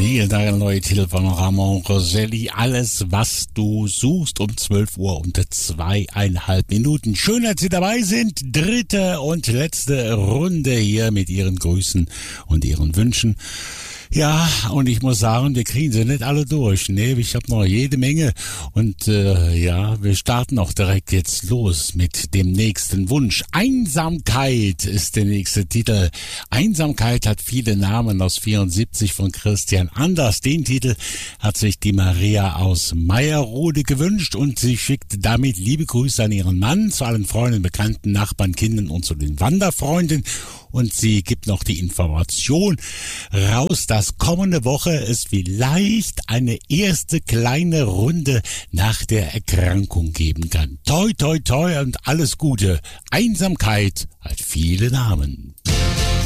Hier der neue Titel von Ramon Roselli. Alles, was du suchst, um 12 Uhr und 2,5 Minuten. Schön, dass Sie dabei sind. Dritte und letzte Runde hier mit Ihren Grüßen und Ihren Wünschen. Ja, und ich muss sagen, wir kriegen sie nicht alle durch. Nee, ich habe noch jede Menge. Und wir starten auch direkt jetzt los mit dem nächsten Wunsch. Einsamkeit ist der nächste Titel. Einsamkeit hat viele Namen aus 74 von Christian Anders. Den Titel hat sich die Maria aus Meierrode gewünscht und sie schickt damit liebe Grüße an ihren Mann, zu allen Freunden, Bekannten, Nachbarn, Kindern und zu den Wanderfreunden. Und sie gibt noch die Information raus, dass kommende Woche es vielleicht eine erste kleine Runde nach der Erkrankung geben kann. Toi, toi, toi und alles Gute. Einsamkeit hat viele Namen.